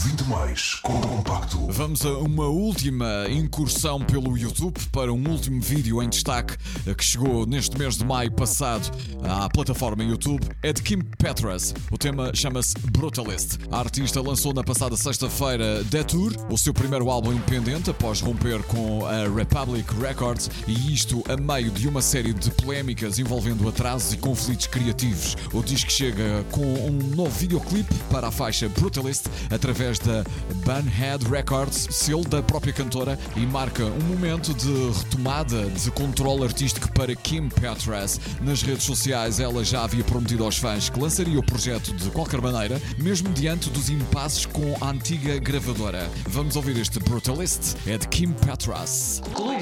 20 mais compacto. Vamos a uma última incursão pelo YouTube para um último vídeo em destaque que chegou neste mês de maio passado à plataforma YouTube. É de Kim Petras. O tema chama-se Brutalist. A artista lançou na passada sexta-feira Detour, o seu primeiro álbum independente após romper com a Republic Records, e isto a meio de uma série de polémicas envolvendo atrasos e conflitos criativos. O disco chega com um novo videoclipe para a faixa Brutalist através da Bunhead Records, selo da própria cantora, e marca um momento de retomada de controle artístico para Kim Petras. Nas redes sociais ela já havia prometido aos fãs que lançaria o projeto de qualquer maneira, mesmo diante dos impasses com a antiga gravadora. Vamos ouvir este Brutalist, é de Kim Petras. Clube